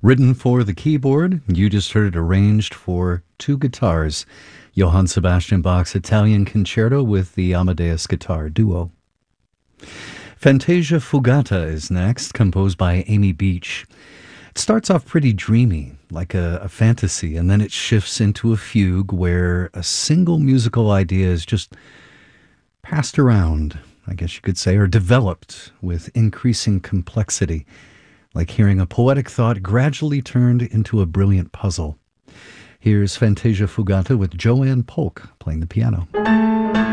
Written for the keyboard, you just heard it arranged for two guitars. Johann Sebastian Bach's Italian Concerto with the Amadeus Guitar Duo. Fantasia Fugata is next, composed by Amy Beach. It starts off pretty dreamy, like a fantasy, and then it shifts into a fugue where a single musical idea is just passed around, I guess you could say, or developed with increasing complexity, like hearing a poetic thought gradually turned into a brilliant puzzle. Here's Fantasia Fugata with Joanne Polk playing the piano.